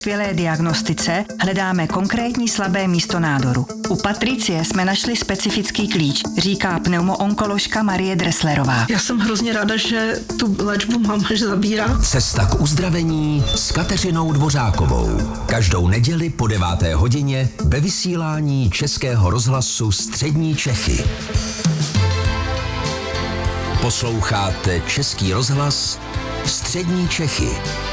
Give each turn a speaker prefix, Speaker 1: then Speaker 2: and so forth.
Speaker 1: skvělé diagnostice hledáme konkrétní slabé místo nádoru. U Patricie jsme našli specifický klíč, říká pneumoonkoložka Marie Dresslerová.
Speaker 2: Já jsem hrozně ráda, že tu léčbu mám až zabírá.
Speaker 3: Cesta k uzdravení s Kateřinou Dvořákovou. Každou neděli po 9. hodině ve vysílání Českého rozhlasu Střední Čechy. Posloucháte Český rozhlas Střední Čechy.